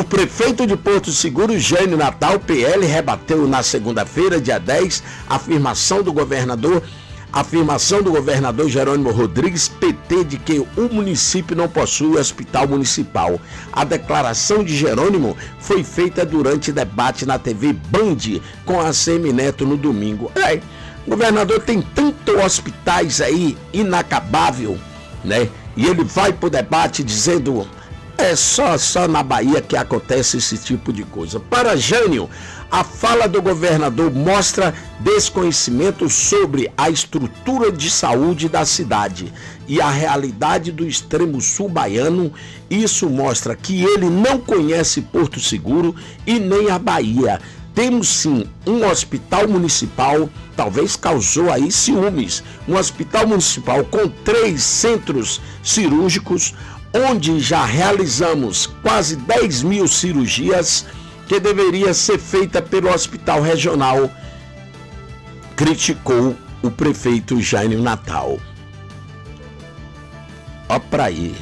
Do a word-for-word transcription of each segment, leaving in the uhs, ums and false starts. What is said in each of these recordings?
O prefeito de Porto Seguro, Jânio Natal, P L, rebateu na segunda-feira, dia dez, a afirmação do governador, afirmação do governador Jerônimo Rodrigues, P T, de que o município não possui hospital municipal. A declaração de Jerônimo foi feita durante debate na T V Band com a Semineto no domingo. É, o governador tem tantos hospitais aí, inacabável, né? E ele vai pro debate dizendo... É só, só na Bahia que acontece esse tipo de coisa. Para Jânio, a fala do governador mostra desconhecimento sobre a estrutura de saúde da cidade e a realidade do extremo sul baiano. Isso mostra que ele não conhece Porto Seguro e nem a Bahia. Temos sim um hospital municipal, talvez causou aí ciúmes, um hospital municipal com três centros cirúrgicos, onde já realizamos quase dez mil cirurgias, que deveria ser feita pelo Hospital Regional, criticou o prefeito Jânio Natal. Ó pra aí,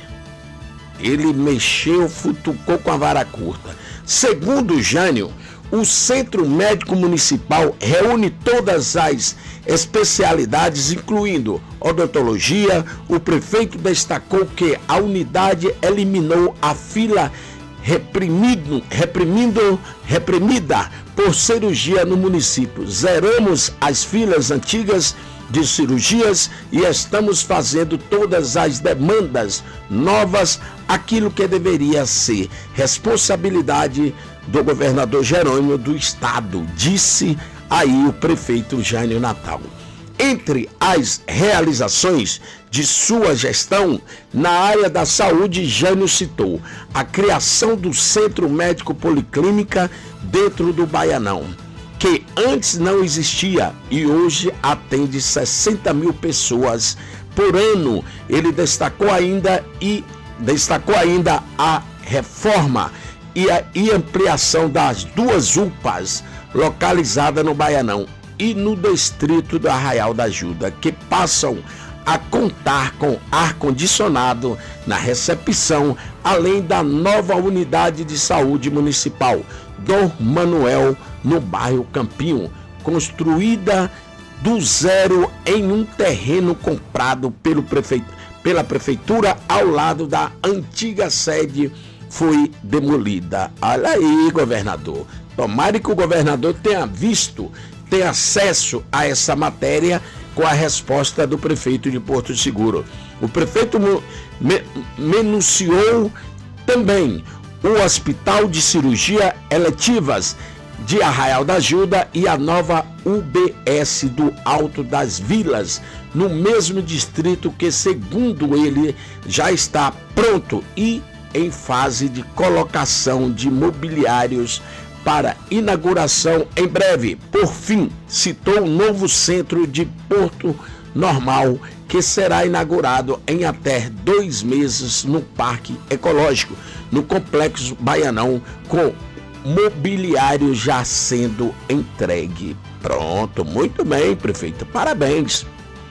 ele mexeu, futucou com a vara curta. Segundo Jânio, o Centro Médico Municipal reúne todas as especialidades, incluindo odontologia. O prefeito destacou que a unidade eliminou a fila reprimido, reprimindo, reprimida por cirurgia no município. Zeramos as filas antigas de cirurgias e estamos fazendo todas as demandas novas, aquilo que deveria ser responsabilidade do governador Jerônimo do estado, disse aí o prefeito Jânio Natal. Entre as realizações de sua gestão na área da saúde, Jânio citou a criação do Centro Médico Policlínica dentro do Baianão, que antes não existia e hoje atende sessenta mil pessoas por ano. Ele destacou ainda e destacou ainda a reforma e a e ampliação das duas U P As localizadas no Baianão e no distrito do Arraial da Ajuda, que passam a contar com ar-condicionado na recepção, além da nova unidade de saúde municipal, Dom Manuel, no bairro Campinho, construída do zero em um terreno comprado pelo prefeito, pela prefeitura ao lado da antiga sede, foi demolida. Olha aí, governador. Tomara que o governador tenha visto, tenha acesso a essa matéria com a resposta do prefeito de Porto Seguro. O prefeito me, menunciou também o Hospital de Cirurgia Eletivas de Arraial da Ajuda e a nova U B S do Alto das Vilas, no mesmo distrito que, segundo ele, já está pronto e em fase de colocação de mobiliários para inauguração em breve. Por fim, citou o novo centro de Porto Normal, que será inaugurado em até dois meses no Parque Ecológico, no Complexo Baianão, com mobiliário já sendo entregue. Pronto, muito bem, prefeito, parabéns.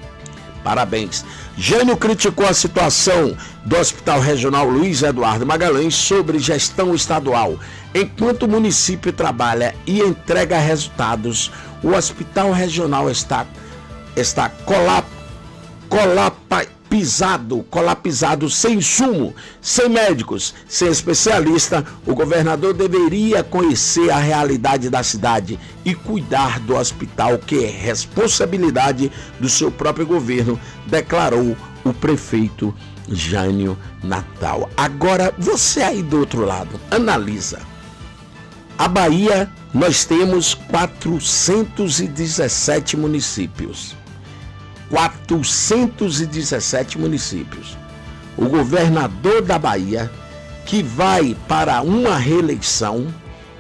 Parabéns. Jânio criticou a situação do Hospital Regional Luiz Eduardo Magalhães sobre gestão estadual. Enquanto o município trabalha e entrega resultados, o Hospital Regional está, está colap, colapizado, colapizado, sem insumo, sem médicos, sem especialista. O governador deveria conhecer a realidade da cidade e cuidar do hospital, que é responsabilidade do seu próprio governo, declarou o prefeito Jânio Natal. Agora, você aí do outro lado, analisa. A Bahia, nós temos quatrocentos e dezessete municípios. quatrocentos e dezessete municípios. O governador da Bahia, que vai para uma reeleição,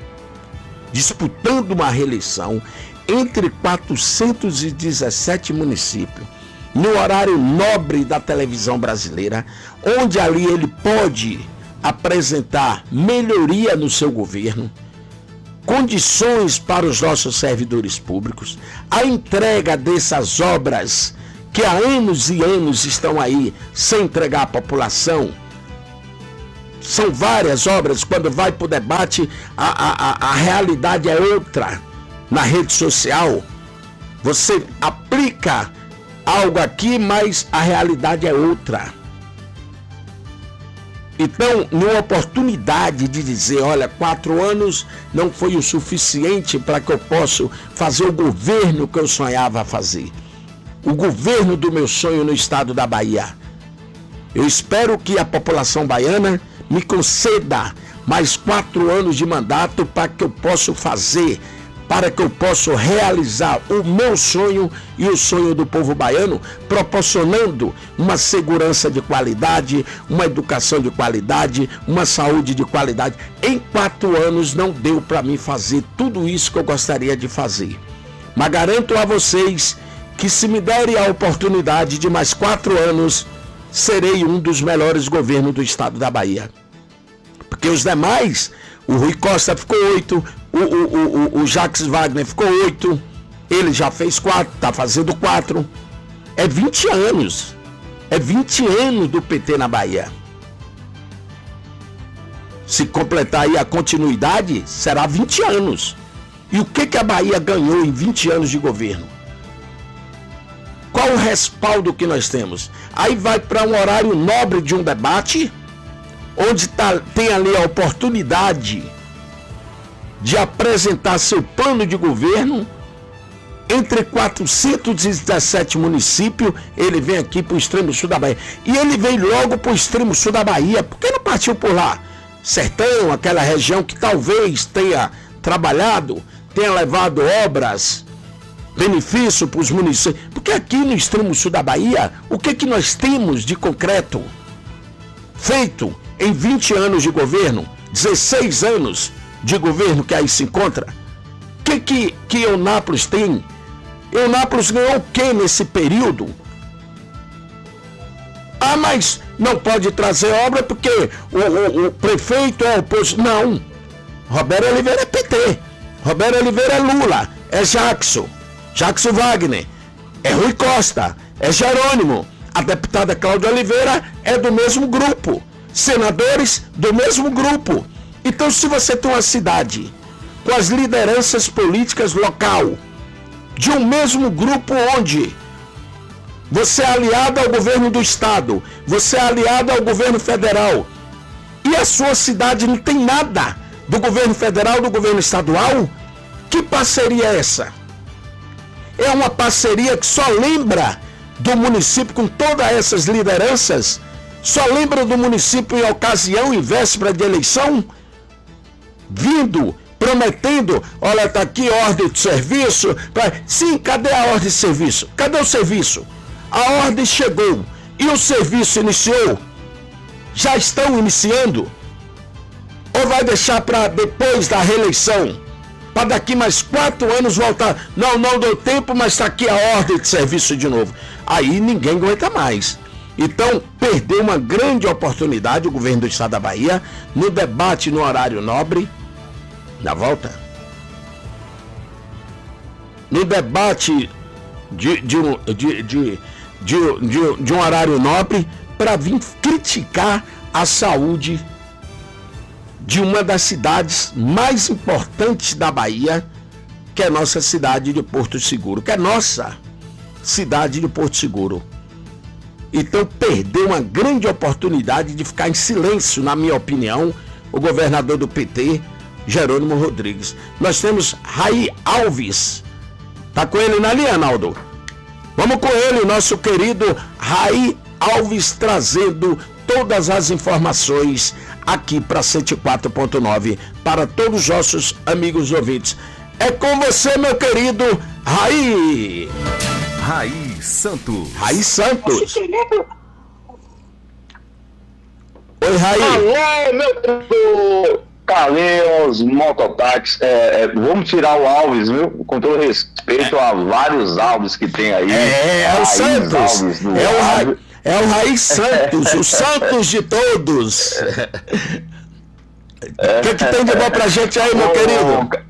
disputando uma reeleição entre quatrocentos e dezessete municípios, no horário nobre da televisão brasileira, onde ali ele pode apresentar melhoria no seu governo, condições para os nossos servidores públicos, a entrega dessas obras que há anos e anos estão aí sem entregar à população, são várias obras, quando vai para o debate, a, a, a realidade é outra. Na rede social, você aplica algo aqui, mas a realidade é outra. Então, numa oportunidade de dizer, olha, quatro anos não foi o suficiente para que eu possa fazer o governo que eu sonhava fazer. O governo do meu sonho no estado da Bahia. Eu espero que a população baiana me conceda mais quatro anos de mandato para que eu possa fazer, para que eu possa realizar o meu sonho e o sonho do povo baiano, proporcionando uma segurança de qualidade, uma educação de qualidade, uma saúde de qualidade. Em quatro anos não deu para mim fazer tudo isso que eu gostaria de fazer. Mas garanto a vocês que, se me derem a oportunidade de mais quatro anos, serei um dos melhores governos do estado da Bahia. Porque os demais, o Rui Costa ficou oito, o, o, o, o Jacques Wagner ficou oito, ele já fez quatro, está fazendo quatro. É vinte anos. É vinte anos do P T na Bahia. Se completar aí a continuidade, será vinte anos. E o que, que a Bahia ganhou em vinte anos de governo? Qual o respaldo que nós temos? Aí vai para um horário nobre de um debate, onde tá, tem ali a oportunidade de apresentar seu plano de governo. Entre quatrocentos e dezessete municípios, ele vem aqui para o extremo sul da Bahia. E ele vem logo para o extremo sul da Bahia. Por que não partiu por lá? Sertão, aquela região que talvez tenha trabalhado, tenha levado obras, benefício para os municípios. Porque aqui no extremo sul da Bahia, o que, que nós temos de concreto feito em vinte anos de governo, dezesseis anos de governo que aí se encontra? O que, que, que Eunápolis tem? Eunápolis ganhou o que nesse período? Ah, mas não pode trazer obra porque o, o, o prefeito é oposição. Não. Roberto Oliveira é P T. Roberto Oliveira é Lula. É Jackson. Jackson Wagner. É Rui Costa. É Jerônimo. A deputada Cláudia Oliveira é do mesmo grupo. Senadores do mesmo grupo. Então, se você tem uma cidade com as lideranças políticas local de um mesmo grupo, onde você é aliado ao governo do estado, você é aliado ao governo federal, e a sua cidade não tem nada do governo federal, do governo estadual, que parceria é essa? É uma parceria que só lembra do município com todas essas lideranças? Só lembra do município em ocasião e véspera de eleição? Vindo, prometendo, olha, está aqui ordem de serviço. Pra... Sim, cadê a ordem de serviço? Cadê o serviço? A ordem chegou e o serviço iniciou? Já estão iniciando? Ou vai deixar para depois da reeleição? Para daqui mais quatro anos voltar? Não, não deu tempo, mas está aqui a ordem de serviço de novo. Aí ninguém aguenta mais. Então, perdeu uma grande oportunidade o governo do estado da Bahia no debate no horário nobre. Na volta, no debate de, de, um, de, de, de, de, de um horário nobre, para vir criticar a saúde de uma das cidades mais importantes da Bahia, que é a nossa cidade de Porto Seguro, que é nossa cidade de Porto Seguro. Então, perdeu uma grande oportunidade de ficar em silêncio, na minha opinião, o governador do P T, Jerônimo Rodrigues. Nós temos Raí Alves. Tá com ele na linha, Naldo? Vamos com ele, nosso querido Raí Alves, trazendo todas as informações aqui para cento e quatro ponto nove para todos os nossos amigos ouvintes. É com você, meu querido Raí. Raí Santos. Raí Santos. Oi, Raí. Alô, meu querido Carlinhos, mototáxi, é, é, vamos tirar o Alves, viu? Com todo respeito a vários Alves que tem aí. É, é o Santos, é o, Ra... é o Raí Santos, o Santos de todos. O que, que tem de bom pra gente aí, meu querido?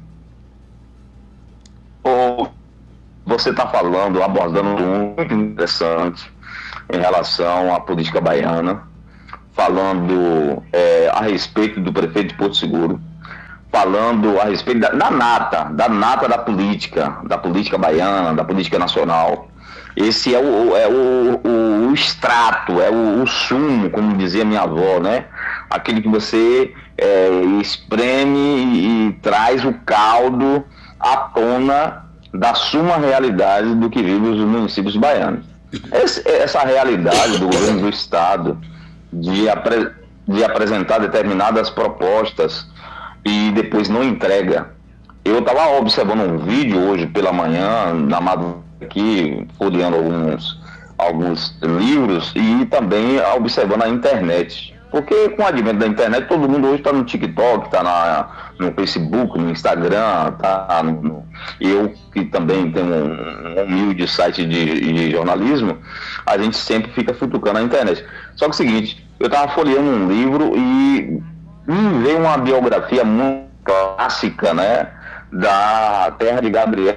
O, você está falando, abordando um muito interessante em relação à política baiana, falando é, a respeito do prefeito de Porto Seguro, falando a respeito da, da nata, da nata da política, da política baiana, da política nacional. Esse é o, é o, o, o extrato, é o, o sumo, como dizia minha avó, né? Aquele que você é, espreme e, e traz o caldo à tona da suma realidade do que vive os municípios baianos. Esse, essa realidade do governo do estado de, apre, de apresentar determinadas propostas e depois não entrega. Eu estava observando um vídeo hoje pela manhã, na madrugada aqui, folheando alguns, alguns livros e também observando a internet. Porque com o advento da internet, todo mundo hoje está no TikTok, está no Facebook, no Instagram, tá no, no, eu que também tenho um, um humilde site de, de jornalismo, a gente sempre fica futucando a internet. Só que é o seguinte, eu estava folheando um livro e me veio uma biografia muito clássica, né, da terra de Gabriel.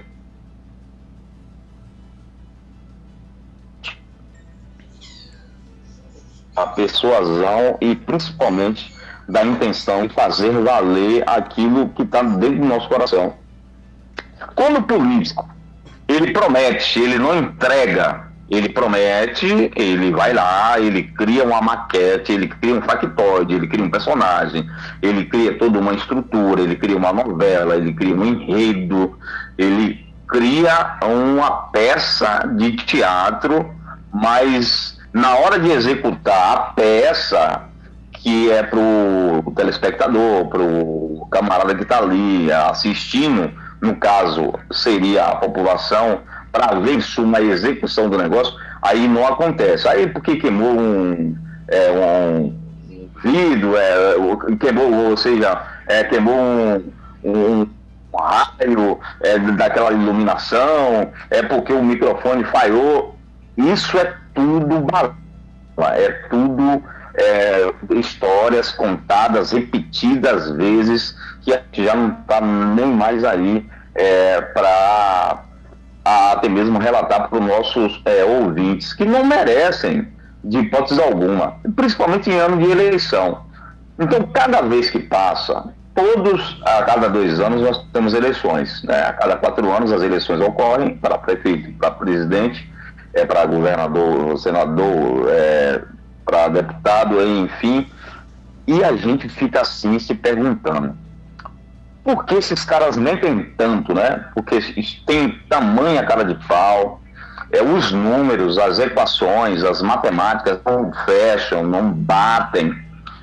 A persuasão e principalmente da intenção de fazer valer aquilo que está dentro do nosso coração. Quando o político, ele promete, ele não entrega, ele promete, ele vai lá, ele cria uma maquete, ele cria um factoide, ele cria um personagem, ele cria toda uma estrutura, ele cria uma novela, ele cria um enredo, ele cria uma peça de teatro, mas na hora de executar a peça, que é para o telespectador, para o camarada que está ali assistindo, no caso seria a população, para ver isso uma execução do negócio, aí não acontece. Aí porque queimou um, é, um vidro, é, queimou, ou seja, é, queimou um, um, um raio é, daquela iluminação, é porque o microfone falhou. Isso é tudo balela, é tudo é, histórias contadas repetidas vezes que a gente já não está nem mais aí é, para até mesmo relatar para os nossos é, ouvintes, que não merecem de hipótese alguma, principalmente em ano de eleição. Então, cada vez que passa, todos, a cada dois anos nós temos eleições, né? A cada quatro anos as eleições ocorrem para prefeito, para presidente, é, para governador, senador, é, para deputado, enfim, e a gente fica assim se perguntando, por que esses caras mentem tanto, né? Porque tem tamanha cara de pau, é, os números, as equações, as matemáticas não fecham, não batem.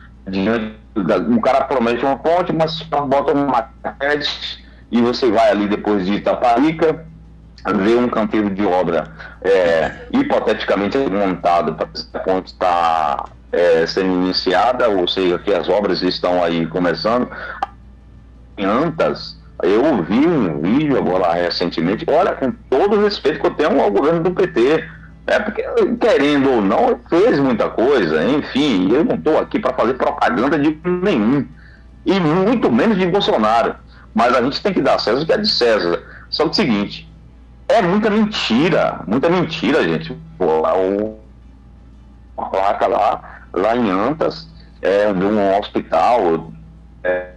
O cara promete uma ponte, mas bota uma maquete e você vai ali depois de Itaparica, vê um canteiro de obra é, hipoteticamente montado para a ponte estar é, sendo iniciada, ou seja, que as obras estão aí começando. Em Antas, eu ouvi um vídeo agora recentemente, olha, com todo o respeito que eu tenho ao governo do P T, é, porque, querendo ou não, fez muita coisa, enfim, eu não estou aqui para fazer propaganda de nenhum, e muito menos de Bolsonaro, mas a gente tem que dar a César o que é de César. Só que é o seguinte, é muita mentira, muita mentira, gente. Pô, lá, o, a placa lá, lá em Antas, é, de um hospital, é,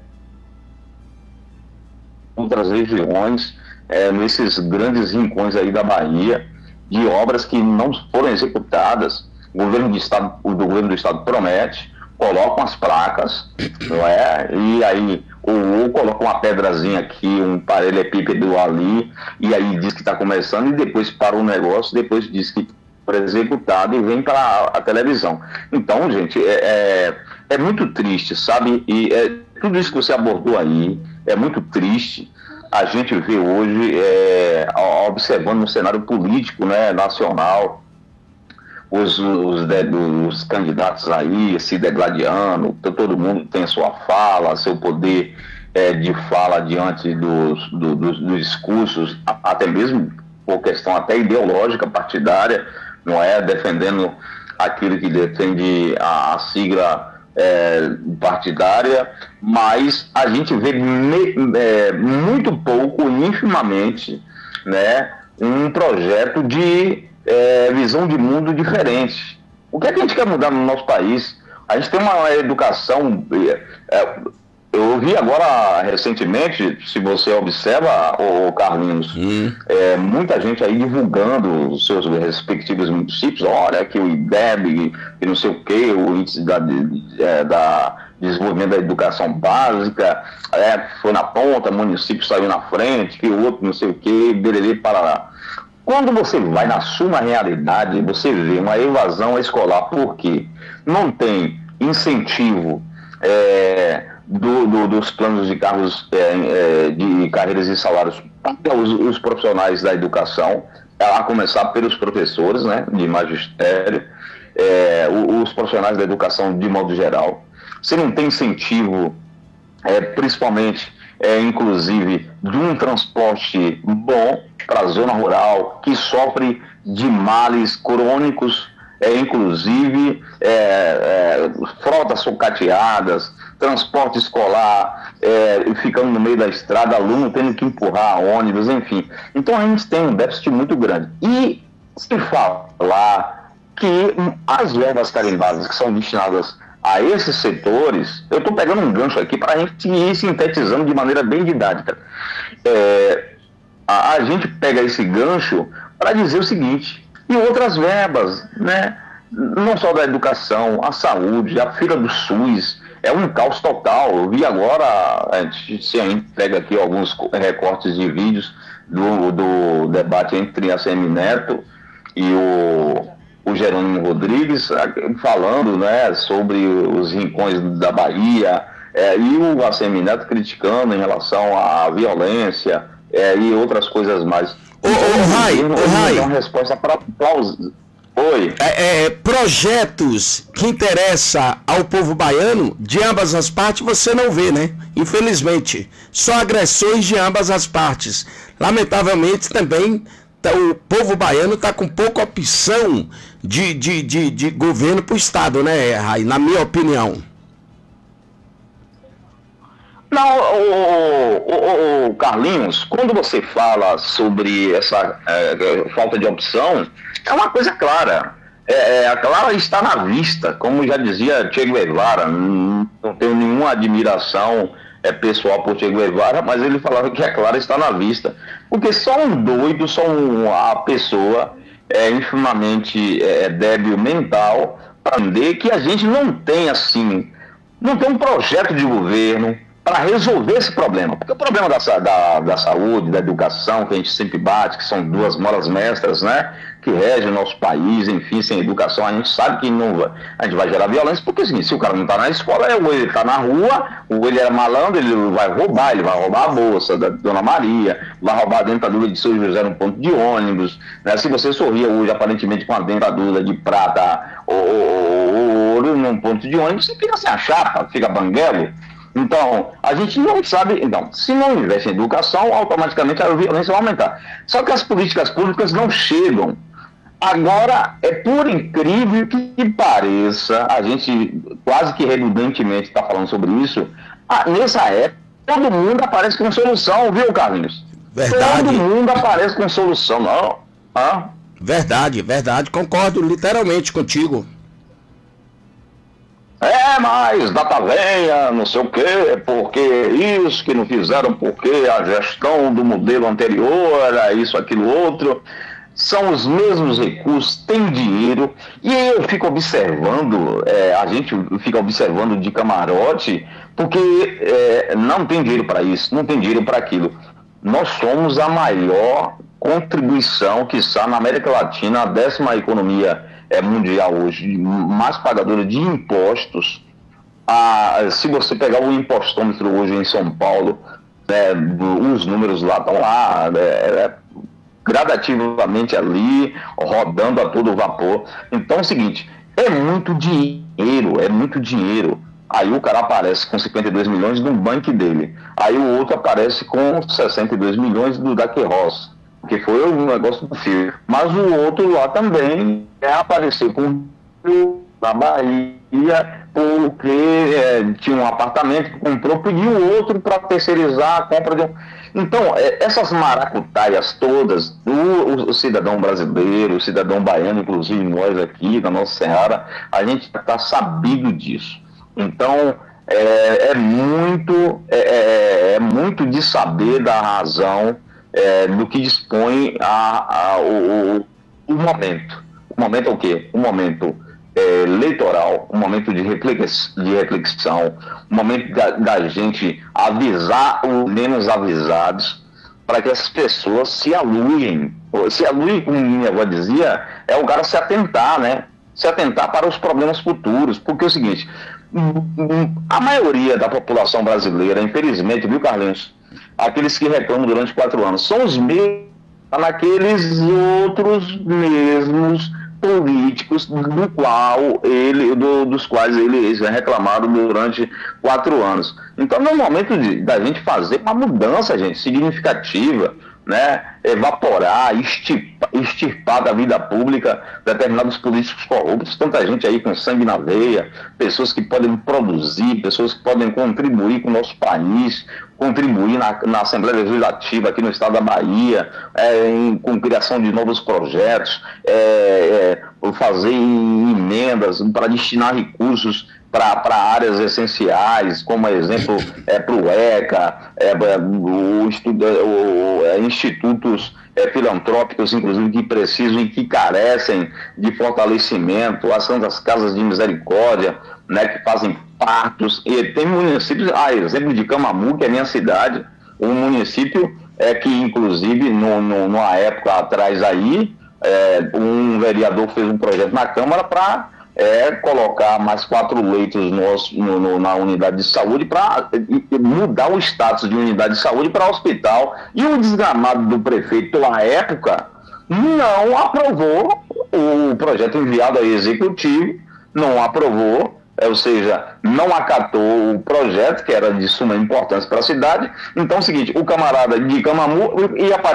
outras regiões, é, nesses grandes rincões aí da Bahia, de obras que não foram executadas. O governo do estado, o do governo do estado promete, colocam as placas, não é? E aí ou, ou coloca uma pedrazinha aqui, um paralelepípedo ali, e aí diz que está começando, e depois para o negócio, depois diz que foi executado e vem para a televisão. Então, gente, é, é, é muito triste, sabe? E é, tudo isso que você abordou aí é muito triste. A gente vê hoje, é, observando no cenário político, né, nacional, os, os, de, os candidatos aí se degladiando, todo mundo tem sua fala, seu poder é, de fala diante dos, do, dos, dos discursos, até mesmo por questão até ideológica, partidária, não é? Defendendo aquilo que defende a, a sigla é, partidária, mas a gente vê me, é, muito pouco, infimamente, né, um projeto de É, visão de mundo diferente. O que é que a gente quer mudar no nosso país? a gente tem uma educação... É, eu ouvi agora, recentemente, se você observa, o Carlinhos, hum. é, muita gente aí divulgando os seus respectivos municípios, olha que o I D E B, que não sei o que, o índice da, é, da desenvolvimento da educação básica, é, foi na ponta, o município saiu na frente, que o outro não sei o que, bererê, parará. Quando você vai na sua realidade, você vê uma evasão escolar, porque não tem incentivo é, do, do, dos planos de cargos, é, é, de carreiras e salários para os, os profissionais da educação, a começar pelos professores, né, de magistério, é, os profissionais da educação de modo geral. Você não tem incentivo, é, principalmente, é, inclusive, de um transporte bom para a zona rural, que sofre de males crônicos, é, inclusive é, é, frotas sucateadas, transporte escolar, é, ficando no meio da estrada, aluno tendo que empurrar ônibus, enfim. Então a gente tem um déficit muito grande. E se falar que as verbas carimbadas que são destinadas a esses setores, eu estou pegando um gancho aqui para a gente ir sintetizando de maneira bem didática. É, a, a gente pega esse gancho para dizer o seguinte, e outras verbas, né? Não só da educação, a saúde, a fila do SUS, é um caos total. Eu vi agora, a gente, se a gente pega aqui alguns recortes de vídeos do, do debate entre a Semi Neto e o, o Jerônimo Rodrigues, falando, né, sobre os rincões da Bahia, é, e o A C M Neto criticando em relação à violência, é, e outras coisas mais. Ô, ô, Rai, ô, Rai. Uma resposta para plausível. Oi. É, é, projetos que interessam ao povo baiano, de ambas as partes, você não vê, né? Infelizmente. Só agressões de ambas as partes. Lamentavelmente, também, tá, o povo baiano está com pouca opção de, de, de, de governo para o Estado, né, Rai? Na minha opinião. Não, o, o, o Carlinhos, quando você fala sobre essa é, falta de opção, é uma coisa clara. É, a clara está na vista, como já dizia Che Guevara. Não, não tenho nenhuma admiração é, pessoal por Che Guevara, mas ele falava que a clara está na vista. Porque só um doido, só uma pessoa é, infimamente é, débil mental para entender que a gente não tem assim, não tem um projeto de governo para resolver esse problema. Porque o problema da, da, da saúde, da educação, que a gente sempre bate, que são duas molas mestras, né, que regem o nosso país, enfim, sem educação, a gente sabe que não vai, a gente vai gerar violência, porque assim, se o cara não está na escola, ou ele está na rua, ou ele é malandro, ele vai roubar, ele vai roubar a bolsa da Dona Maria, vai roubar a dentadura de São José no ponto de ônibus, né? Se você sorria hoje, aparentemente, com a dentadura de prata ou, ou, ou ouro num ponto de ônibus, você fica sem a chapa, fica banguelo. Então, a gente não sabe, então, se não investe em educação, automaticamente a violência vai aumentar. Só que as políticas públicas não chegam. Agora, é por incrível que pareça, a gente quase que redundantemente está falando sobre isso, ah, nessa época, todo mundo aparece com solução, viu, Carlinhos? Verdade. Todo mundo aparece com solução, não? Ah? Verdade, verdade, concordo literalmente contigo. É, mas data venha, não sei o quê, porque isso que não fizeram, porque a gestão do modelo anterior era isso, aquilo, outro. São os mesmos recursos, tem dinheiro, e eu fico observando, é, a gente fica observando de camarote, porque é, não tem dinheiro para isso, não tem dinheiro para aquilo. Nós somos a maior contribuição que está na América Latina, a décima economia é, mundial hoje, mais pagadora de impostos. Ah, se você pegar o impostômetro hoje em São Paulo, né, os números lá estão lá, é, é, gradativamente ali, rodando a todo vapor. Então é o seguinte, é muito dinheiro, é muito dinheiro. Aí o cara aparece com cinquenta e dois milhões no banco dele. Aí o outro aparece com sessenta e dois milhões do da Queiroz, que foi um negócio do filho. Mas o outro lá também é aparecer com na Bahia, porque é, tinha um apartamento que comprou, pediu outro para terceirizar a compra de um... Então, é, essas maracutaias todas, do o, o cidadão brasileiro, o cidadão baiano, inclusive nós aqui da Nossa Senhora, a gente está sabido disso. Então, é, é, muito, é, é, é muito de saber da razão é, do que dispõe a, a, o, o momento. O momento é o quê? O momento é, eleitoral, um momento de, reflex, de reflexão, um momento da, da gente avisar os menos avisados, para que as pessoas se aluiem. Se aluiem, como minha avó dizia, é o cara se atentar, né? Se atentar para os problemas futuros. Porque é o seguinte, a maioria da população brasileira, infelizmente, viu, Carlinhos? Aqueles que reclamam durante quatro anos, são os mesmos naqueles outros mesmos políticos do qual ele, do, dos quais eles reclamaram durante quatro anos. Então, no momento de, da gente fazer uma mudança, gente, significativa, né, evaporar, extirpar, extirpar da vida pública determinados políticos corruptos, tanta gente aí com sangue na veia, pessoas que podem produzir, pessoas que podem contribuir com o nosso país, contribuir na, na Assembleia Legislativa aqui no estado da Bahia, é, em, com criação de novos projetos, é, é, fazer emendas para destinar recursos para áreas essenciais, como exemplo é, para o ECA, é, o, estudo, o, é, institutos é, filantrópicos, inclusive, que precisam e que carecem de fortalecimento, as santas casas de misericórdia, né, que fazem partos, e tem municípios, a exemplo de Camamu, que é a minha cidade, um município é, que, inclusive, no, no, numa época atrás aí, é, um vereador fez um projeto na Câmara para é colocar mais quatro leitos no, no, no, na unidade de saúde para mudar o status de unidade de saúde para hospital. E o desgramado do prefeito, na época, não aprovou o projeto enviado ao executivo, não aprovou, ou seja, não acatou o projeto, que era de suma importância para a cidade. Então é o seguinte, o camarada de Camamu ia para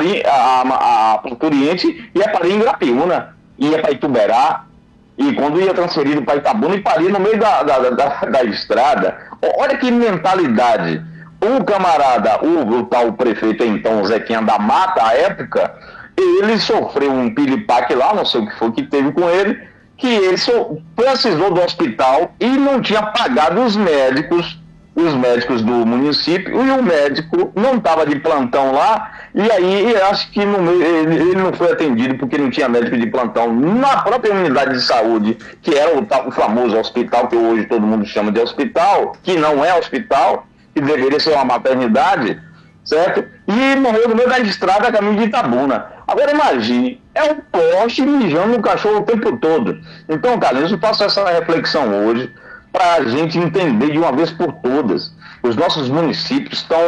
a, a Parturiente, ia para Ingrapiúna, ia para Ituberá, e quando ia transferido para Itabuna e paria no meio da, da, da, da estrada. Olha que mentalidade. O camarada, o, o tal prefeito então, o Zequinha da Mata, à época, ele sofreu um piripaque lá, não sei o que foi que teve com ele, que ele so, precisou do hospital e não tinha pagado os médicos, os médicos do município, e o médico não estava de plantão lá, e aí acho que no, ele, ele não foi atendido porque não tinha médico de plantão na própria unidade de saúde, que era o, o famoso hospital, que hoje todo mundo chama de hospital, que não é hospital, que deveria ser uma maternidade, certo? E morreu no meio da estrada a caminho de Itabuna. Agora imagine, é um poste mijando no cachorro o tempo todo. Então, Carlinhos, eu faço essa reflexão hoje, para a gente entender de uma vez por todas. Os nossos municípios estão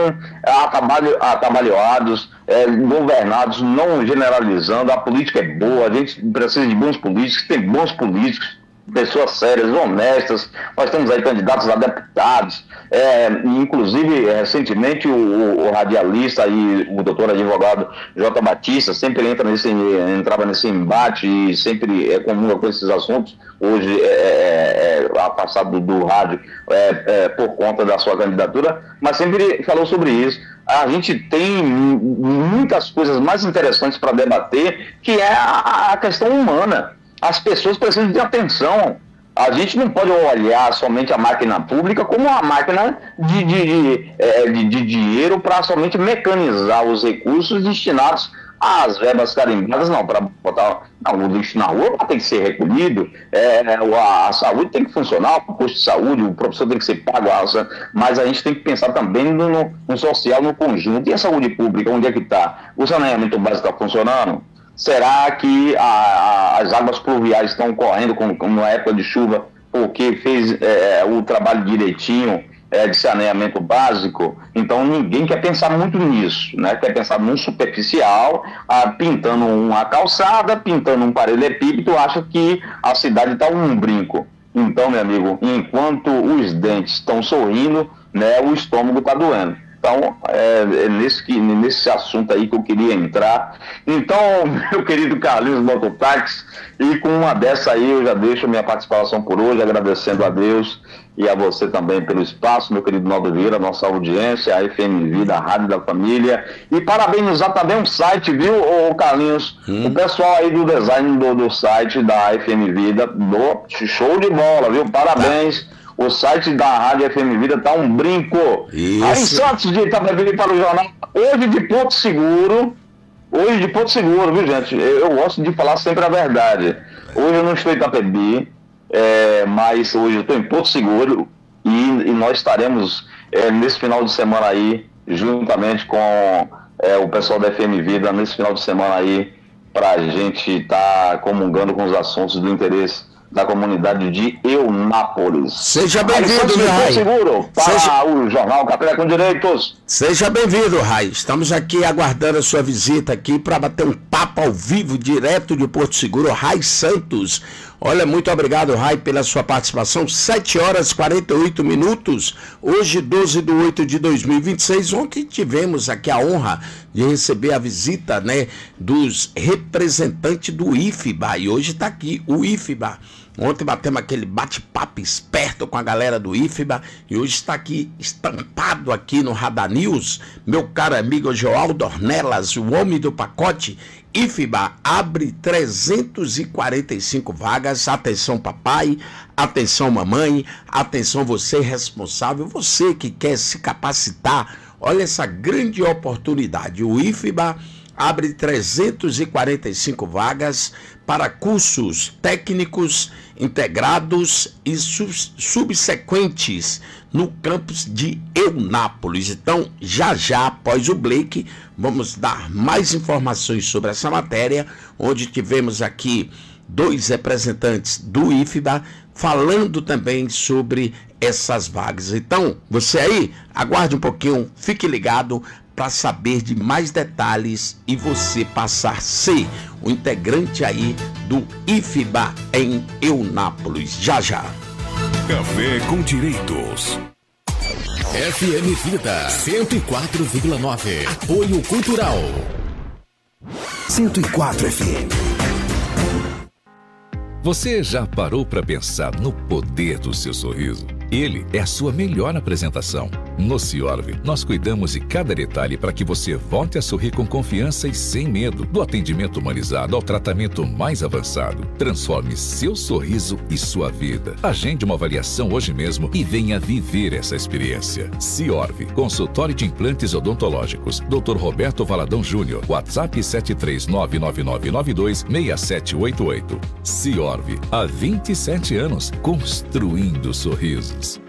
atabalhoados, é, governados, não generalizando. A política é boa, a gente precisa de bons políticos, tem bons políticos, pessoas sérias, honestas. Nós temos aí candidatos a deputados, é, inclusive recentemente o, o radialista e o doutor advogado J. Batista sempre entra nesse, entrava nesse embate e sempre é comum com esses assuntos. Hoje é, é, é afastado do, do rádio é, é, por conta da sua candidatura, mas sempre falou sobre isso. A gente tem muitas coisas mais interessantes para debater, que é a, a questão humana. As pessoas precisam de atenção. A gente não pode olhar somente a máquina pública como uma máquina de, de, de, de, de dinheiro para somente mecanizar os recursos destinados às verbas carimbadas, não, para botar não, o lixo na rua tem que ser recolhido, é, a, a saúde tem que funcionar, o posto de saúde, o professor tem que ser pago, mas a gente tem que pensar também no, no, no social, no conjunto. E a saúde pública, onde é que está? O saneamento básico está funcionando? Será que a, a, as águas pluviais estão correndo com, com, na época de chuva porque fez é, o trabalho direitinho é, de saneamento básico? Então ninguém quer pensar muito nisso, né? Quer pensar num superficial, ah, pintando uma calçada, pintando um paralelepípedo, acha que a cidade está um brinco. Então, meu amigo, enquanto os dentes estão sorrindo, né, o estômago está doendo. Então, é, é nesse, nesse assunto aí que eu queria entrar. Então, meu querido Carlinhos Mototáxi, e com uma dessa aí eu já deixo minha participação por hoje, agradecendo a Deus e a você também pelo espaço, meu querido Naldo Vieira, nossa audiência, a F M Vida, a Rádio da Família, e parabenizar também um site, viu, ô Carlinhos, hum. o pessoal aí do design do, do site da F M Vida, do show de bola, viu, parabéns. Tá. O site da Rádio F M Vida tá um brinco. Isso. Aí Santos de Itapevi para o jornal, hoje de Porto Seguro, hoje de Porto Seguro, viu gente, eu, eu gosto de falar sempre a verdade. Hoje eu não estou em Itapevi, é, mas hoje eu estou em Porto Seguro e, e nós estaremos é, nesse final de semana aí, juntamente com é, o pessoal da F M Vida, nesse final de semana aí, para a gente estar tá comungando com os assuntos do interesse da comunidade de Eunápolis. Seja bem-vindo, meu Rai. Seguro para Seja... o Jornal Café com Direitos. Seja bem-vindo, Rai. Estamos aqui aguardando a sua visita aqui para bater um papo ao vivo, direto de Porto Seguro, Rai Santos. Olha, muito obrigado, Rai, pela sua participação. sete horas e quarenta e oito minutos. Hoje, doze de oito de dois mil e vinte e seis. Ontem tivemos aqui a honra de receber a visita, né, dos representantes do I F B A. E hoje está aqui o I F B A. Ontem batemos aquele bate-papo esperto com a galera do I F B A. E hoje está aqui, estampado aqui no Radar News, meu caro amigo Joaldo Ornelas, o homem do pacote. I F B A abre trezentas e quarenta e cinco vagas. Atenção papai, atenção mamãe, atenção você responsável, você que quer se capacitar. Olha essa grande oportunidade. O I F B A abre trezentas e quarenta e cinco vagas para cursos técnicos integrados e sub subsequentes no campus de Eunápolis. Então, já já, após o Blake, vamos dar mais informações sobre essa matéria, onde tivemos aqui dois representantes do I F B A falando também sobre essas vagas. Então, você aí, aguarde um pouquinho, fique ligado para saber de mais detalhes e você passar a ser o integrante aí do I F B A em Eunápolis. Já já. Café com Direitos. F M Vida cento e quatro vírgula nove. Apoio Cultural. cento e quatro F M. Você já parou para pensar no poder do seu sorriso? Ele é a sua melhor apresentação. No Ciorv, nós cuidamos de cada detalhe para que você volte a sorrir com confiança e sem medo. Do atendimento humanizado ao tratamento mais avançado. Transforme seu sorriso e sua vida. Agende uma avaliação hoje mesmo e venha viver essa experiência. Ciorv, consultório de implantes odontológicos. doutor Roberto Valadão Júnior. WhatsApp sete três nove nove nove nove dois seis sete oito oito. Ciorv, há vinte e sete anos, construindo sorrisos.